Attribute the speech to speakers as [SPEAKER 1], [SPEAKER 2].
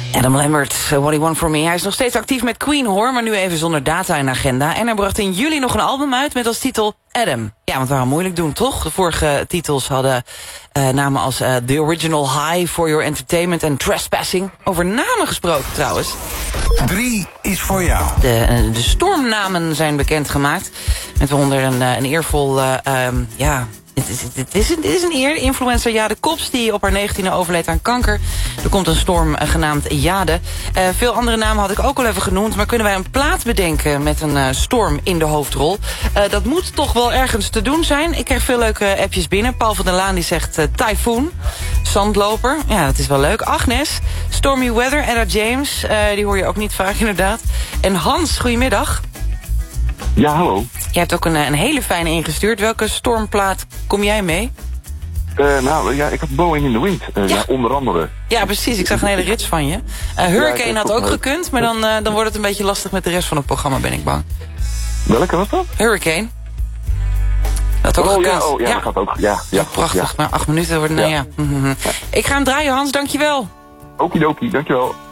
[SPEAKER 1] Adam Lambert, What He Want For Me. Hij is nog steeds actief met Queen, hoor, maar nu even zonder data in de agenda. En hij bracht in juli nog een album uit met als titel Adam. Ja, want we gaan moeilijk doen, toch? De vorige titels hadden namen als The Original High, For Your Entertainment en Trespassing. Over namen gesproken, trouwens.
[SPEAKER 2] 3 is voor jou.
[SPEAKER 1] De stormnamen zijn bekendgemaakt. Met waaronder een eervol, Dit is een eer. Influencer Jade Kops, die op haar 19e overleed aan kanker. Er komt een storm genaamd Jade. Veel andere namen had ik ook al even genoemd. Maar kunnen wij een plaat bedenken met een storm in de hoofdrol? Dat moet toch wel ergens te doen zijn. Ik kreeg veel leuke appjes binnen. Paul van der Laan die zegt Typhoon. Zandloper. Ja, dat is wel leuk. Agnes. Stormy Weather. Ella James. Die hoor je ook niet vaak inderdaad. En Hans, goedemiddag.
[SPEAKER 3] Ja, hallo.
[SPEAKER 1] Je hebt ook een hele fijne ingestuurd. Welke stormplaat kom jij mee?
[SPEAKER 3] Ik had Blowing in the Wind. Onder andere.
[SPEAKER 1] Ja, precies. Ik zag een hele rits van je. Hurricane had ook gekund, maar dan wordt het een beetje lastig met de rest van het programma, ben ik bang.
[SPEAKER 3] Welke was dat?
[SPEAKER 1] Hurricane. Dat ook gekund.
[SPEAKER 3] Dat gaat ook. Ja,
[SPEAKER 1] prachtig.
[SPEAKER 3] Ja.
[SPEAKER 1] Maar 8 minuten wordt... Nou ja. Ik ga hem draaien, Hans. Dankjewel.
[SPEAKER 3] Okidoki, dankjewel.